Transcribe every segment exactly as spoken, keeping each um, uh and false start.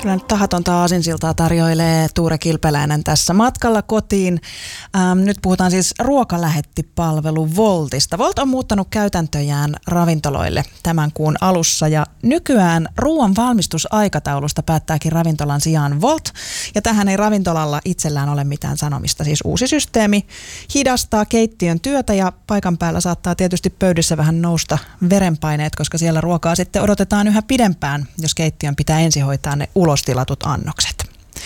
Kyllä nyt tahatonta aasinsiltaa tarjoilee Tuure Kilpeläinen tässä matkalla kotiin. Ähm, nyt puhutaan siis ruokalähettipalvelu Woltista. Wolt on muuttanut käytäntöjään ravintoloille tämän kuun alussa ja nykyään ruoan valmistusaikataulusta päättääkin ravintolan sijaan Wolt. Ja tähän ei ravintolalla itsellään ole mitään sanomista. Siis uusi systeemi hidastaa keittiön työtä ja paikan päällä saattaa tietysti pöydissä vähän nousta verenpaineet, koska siellä ruokaa sitten odotetaan yhä pidempään, jos keittiön pitää ensin hoitaa ne ulostilatut annokset.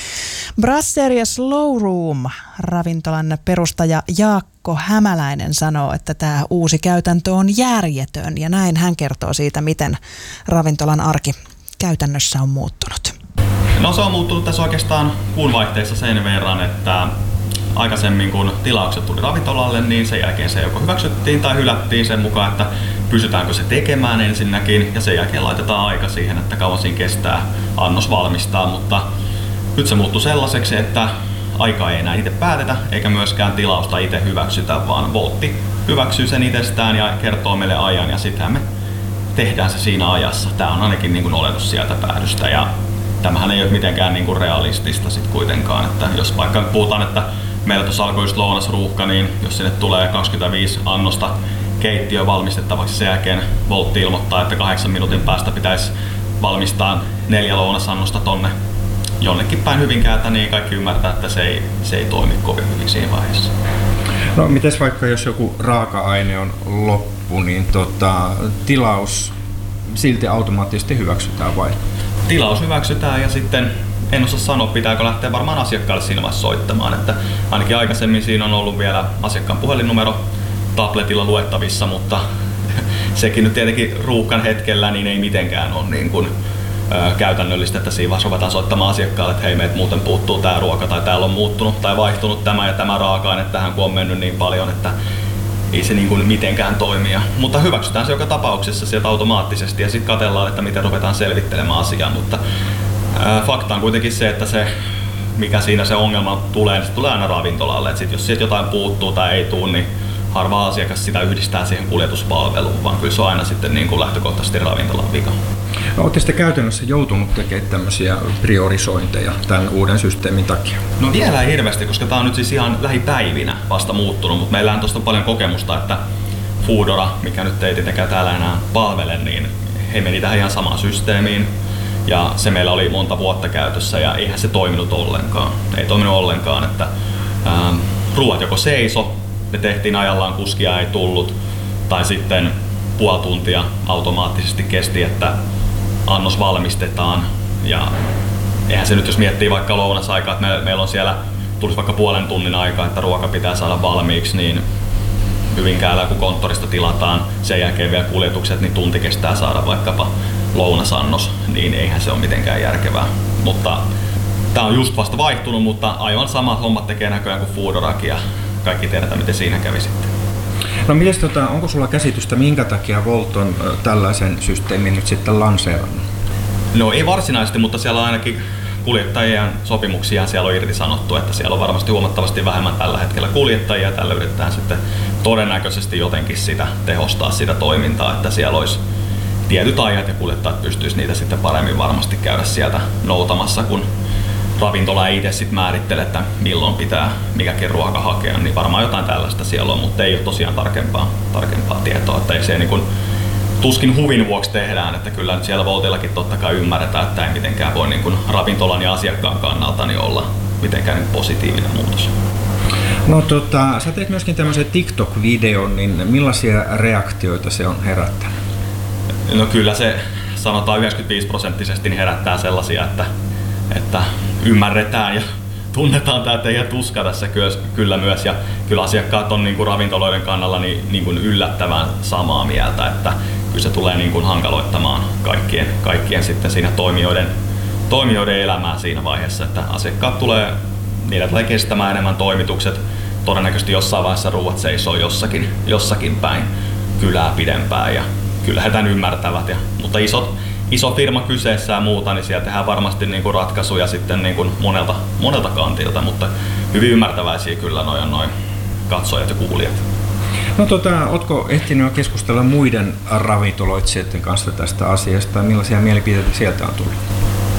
Brasserie Slow Room ravintolan perustaja Jaakko Hämäläinen sanoo, että tämä uusi käytäntö on järjetön ja näin hän kertoo siitä, miten ravintolan arki käytännössä on muuttunut. No se on muuttunut tässä oikeastaan kuun vaihteessa sen verran, että aikaisemmin kun tilaukset tuli ravintolalle, niin sen jälkeen se joko hyväksyttiin tai hylättiin sen mukaan, että pystytäänkö se tekemään ensinnäkin ja sen jälkeen laitetaan aika siihen, että kauan siinä kestää annos valmistaa, mutta nyt se muuttui sellaiseksi, että aikaa ei enää itse päätetä eikä myöskään tilausta itse hyväksytä, vaan Woltti hyväksyy sen itsestään ja kertoo meille ajan ja sitten me tehdään se siinä ajassa. Tämä on ainakin niin kuin olennut sieltä päädystä ja tämähän ei ole mitenkään niin kuin realistista sit kuitenkaan, että jos vaikka puhutaan, että meillä tuossa alkoi just lounasruuhka, niin jos sinne tulee kaksikymmentäviisi annosta keittiö valmistettavaksi, sen jälkeen Woltti ilmoittaa, että kahdeksan minuutin päästä pitäisi valmistaa neljä lounasannosta tonne jonnekin päin Hyvinkäältä, niin kaikki ymmärtää, että se ei, se ei toimi kovin hyvin siinä vaiheessa. No mites vaikka jos joku raaka-aine on loppu, niin tota, tilaus silti automaattisesti hyväksytään vai? Tilaus hyväksytään ja sitten en osaa sanoa, pitääkö lähteä varmaan asiakkaalle siinä vaiheessa soittamaan. Että ainakin aikaisemmin siinä on ollut vielä asiakkaan puhelinnumero tabletilla luettavissa, mutta sekin nyt tietenkin ruuhkan hetkellä niin ei mitenkään ole niin kuin, ö, käytännöllistä, että siinä vaiheessa ruvetaan soittamaan asiakkaalle, että hei, meiltä muuten puuttuu tämä ruoka tai täällä on muuttunut tai vaihtunut tämä ja tämä raaka-aine tähän, kun on mennyt niin paljon, että ei se niin kuin mitenkään toimia. Mutta hyväksytään se joka tapauksessa sieltä automaattisesti ja sitten katsellaan, että miten ruvetaan selvittelemään asiaa. Mutta ää, fakta on kuitenkin se, että se, mikä siinä se ongelma tulee, niin se tulee aina ravintolalle. Et sit jos sieltä jotain puuttuu tai ei tule, niin harva asiakas sitä yhdistää siihen kuljetuspalveluun, vaan kyllä se on aina sitten niin kuin lähtökohtaisesti ravintolan vika. No, olette sitten käytännössä joutunut tekemään tämmöisiä priorisointeja tämän uuden systeemin takia? No vielä ei hirveästi, koska tämä on nyt siis ihan lähipäivinä vasta muuttunut, mutta meillä on tuosta paljon kokemusta, että Foodora, mikä nyt ei tietenkään täällä enää palvele, niin he meni tähän ihan samaan systeemiin ja se meillä oli monta vuotta käytössä ja eihän se toiminut ollenkaan. Ei toiminut ollenkaan, että ää, ruoat joko seiso, ne tehtiin ajallaan, kuskia ei tullut, tai sitten puoli tuntia automaattisesti kesti, että annos valmistetaan. Ja eihän se nyt, jos miettii vaikka lounasaikaa, että me, meillä on siellä, tulisi vaikka puolen tunnin aikaa, että ruoka pitää saada valmiiksi, niin Hyvinkäällä kun konttorista tilataan, sen jälkeen vielä kuljetukset, niin tunti kestää saada vaikkapa lounasannos, niin eihän se ole mitenkään järkevää. Mutta tämä on just vasta vaihtunut, mutta aivan samat hommat tekee näköjään kuin Foodorakin ja kaikki tiedetään, miten siinä kävi sitten. No mites, tota, onko sulla käsitystä, minkä takia Wolt on tällaisen systeemin nyt sitten lanseerannut? No ei varsinaisesti, mutta siellä on ainakin kuljettajien sopimuksia siellä on irtisanottu, että siellä on varmasti huomattavasti vähemmän tällä hetkellä kuljettajia ja tällä yritetään sitten todennäköisesti jotenkin sitä tehostaa sitä toimintaa, että siellä olisi tietyt ajat ja kuljettajat pystyisi niitä sitten paremmin varmasti käydä sieltä noutamassa, kun ravintola ei itse sitten määrittele, että milloin pitää mikäkin ruoka hakea, niin varmaan jotain tällaista siellä on, mutta ei ole tosiaan tarkempaa, tarkempaa tietoa, että ei se niin kuin tuskin huvin vuoksi tehdään, että kyllä nyt siellä Woltillakin totta kai ymmärretään, että ei mitenkään voi niin kuin ravintolan ja asiakkaan kannalta niin olla mitenkään niin positiivinen muutos. No tota, sä teet myöskin tämmöisen TikTok-videon, niin millaisia reaktioita se on herättänyt? No kyllä se sanotaan yhdeksänkymmentäviisi prosenttisesti niin herättää sellaisia, että, että ymmärretään ja tunnetaan tämä teidän tuska tässä kyllä myös ja kyllä asiakkaat on niin kuin ravintoloiden kannalla niin, niin kuin yllättävän samaa mieltä, että kyllä se tulee niin kuin hankaloittamaan kaikkien, kaikkien sitten siinä toimijoiden, toimijoiden elämää siinä vaiheessa, että asiakkaat tulee, niillä tulee kestämään enemmän toimitukset, todennäköisesti jossain vaiheessa ruuat seisoo jossakin, jossakin päin kylää pidempään ja kyllä he tämän ymmärtävät, ja, mutta isot iso firma kyseessä ja muuta, niin siellä tehdään varmasti niin kuin ratkaisuja sitten niin kuin monelta, monelta kantilta, mutta hyvin ymmärtäväisiä kyllä noin noi katsojat ja kuulijat. No tota, ootko ehtinyt keskustella muiden ravintoloitsijoiden kanssa tästä asiasta ja millaisia mielipiteitä sieltä on tullut?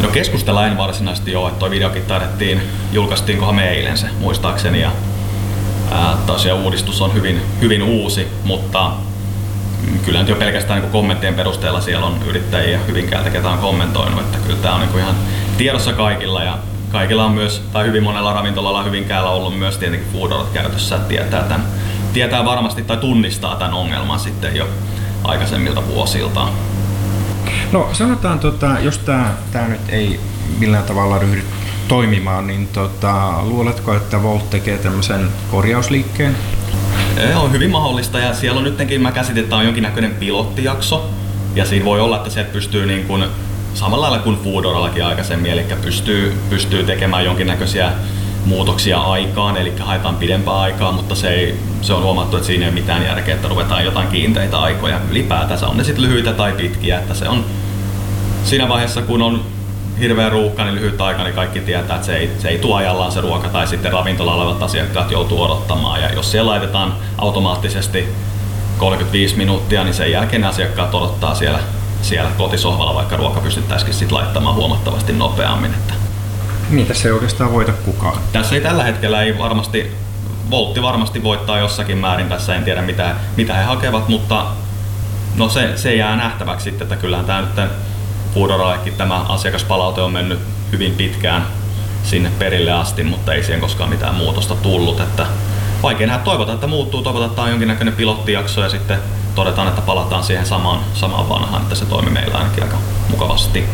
No keskustella en varsinaisesti ole, että toi videokin taidettiin, julkaistiinkohan me eilen se muistaakseni. Ja, ää, tosiaan uudistus on hyvin, hyvin uusi, mutta kyllä nyt jo pelkästään niin kommenttien perusteella siellä on yrittäjiä Hyvinkäältä, ketä on kommentoinut, että kyllä tämä on niin ihan tiedossa kaikilla ja kaikilla on myös, tai hyvin monella ravintolalla Hyvinkäällä ollut myös tietenkin Foodorat käytössä, että tietää, tämän, tietää varmasti tai tunnistaa tämän ongelman sitten jo aikaisemmilta vuosilta. No sanotaan, tota, jos tämä nyt ei millään tavalla ryhdy toimimaan, niin tota, luuletko, että Wolt tekee tämmöisen korjausliikkeen? On hyvin mahdollista ja siellä on nytkin, mä käsitin, että on jonkinnäköinen pilottijakso ja siinä voi olla, että se pystyy niin kuin, samalla lailla kuin Foodorallakin aikaisemmin, eli pystyy, pystyy tekemään jonkinnäköisiä muutoksia aikaan, eli haetaan pidempää aikaa, mutta se, ei, se on huomattu, että siinä ei ole mitään järkeä, että ruvetaan jotain kiinteitä aikoja ylipäätänsä, on ne sitten lyhyitä tai pitkiä, että se on siinä vaiheessa, kun on hirveä ruuhka, niin lyhyt aika, niin kaikki tietää, että se ei, se ei tuo ajallaan se ruoka tai sitten ravintolalla olevat asiakkaat joutuu odottamaan. Ja jos siellä laitetaan automaattisesti kolmekymmentäviisi minuuttia, niin sen jälkeen asiakkaat odottaa siellä, siellä kotisohvalla, vaikka ruoka pystyttäisikin sit laittamaan huomattavasti nopeammin. Että niin, tässä ei oikeastaan voita kukaan. Tässä ei tällä hetkellä ei varmasti, Woltti varmasti voittaa jossakin määrin, tässä en tiedä mitä, mitä he hakevat, mutta no se, se jää nähtäväksi sitten, että kyllähän tämä nyt Foodorallekin tämä asiakaspalaute on mennyt hyvin pitkään sinne perille asti, mutta ei siihen koskaan mitään muutosta tullut. Että vaikea nähdä, toivotaan, että muuttuu, toivotaan, että tämä on jonkinnäköinen pilottijakso ja sitten todetaan, että palataan siihen samaan, samaan vanhaan, että se toimii meillä ainakin aika mukavasti.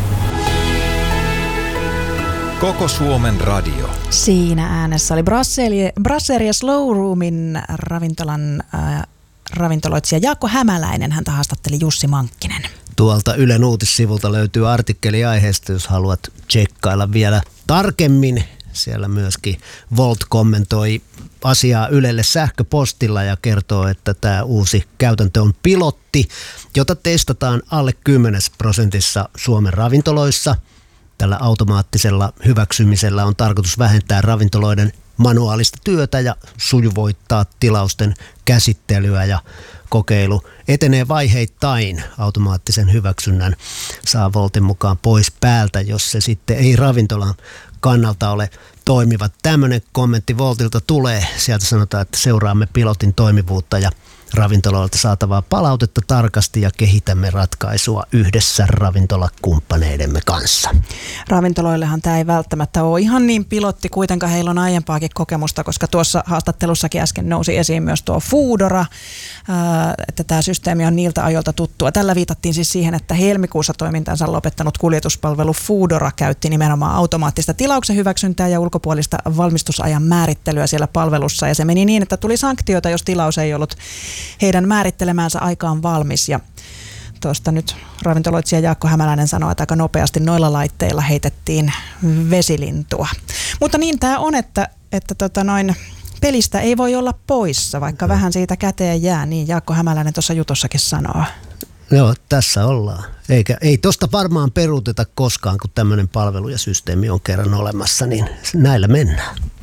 Koko Suomen radio. Siinä äänessä oli Brasserie, Brasserie Slow Roomin ravintolan äh, ravintoloitsija Jaakko Hämäläinen. Häntä haastatteli Jussi Mankkinen. Tuolta Ylen uutissivulta löytyy artikkeli aiheesta, jos haluat tsekkailla vielä tarkemmin. Siellä myöskin Wolt kommentoi asiaa Ylelle sähköpostilla ja kertoo, että tämä uusi käytäntö on pilotti, jota testataan alle kymmenessä prosentissa Suomen ravintoloissa. Tällä automaattisella hyväksymisellä on tarkoitus vähentää ravintoloiden manuaalista työtä ja sujuvoittaa tilausten käsittelyä, ja kokeilu etenee vaiheittain. Automaattisen hyväksynnän saa Woltin mukaan pois päältä, jos se sitten ei ravintolan kannalta ole toimiva. Tämmöinen kommentti Woltilta tulee. Sieltä sanotaan, että seuraamme pilotin toimivuutta ja ravintoloilta saatavaa palautetta tarkasti ja kehitämme ratkaisua yhdessä ravintolakumppaneidemme kanssa. Ravintoloillehan tämä ei välttämättä ole ihan niin pilotti, kuitenkaan heillä on aiempaakin kokemusta, koska tuossa haastattelussakin äsken nousi esiin myös tuo Foodora, että tämä systeemi on niiltä ajoilta tuttua. Tällä viitattiin siis siihen, että helmikuussa toimintansa lopettanut kuljetuspalvelu Foodora käytti nimenomaan automaattista tilauksen hyväksyntää ja ulkopuolista valmistusajan määrittelyä siellä palvelussa, ja se meni niin, että tuli sanktioita, jos tilaus ei ollut heidän määrittelemäänsä aikaan valmis. Ja tuosta nyt ravintoloitsija Jaakko Hämäläinen sanoi, että aika nopeasti noilla laitteilla heitettiin vesilintua. Mutta niin tämä on, että, että tota noin, pelistä ei voi olla poissa, vaikka mm. vähän siitä käteen jää, niin Jaakko Hämäläinen tuossa jutossakin sanoo. Joo, tässä ollaan. Eikä, ei tosta varmaan peruuteta koskaan, kun tämmöinen palvelu ja systeemi on kerran olemassa, niin näillä mennään.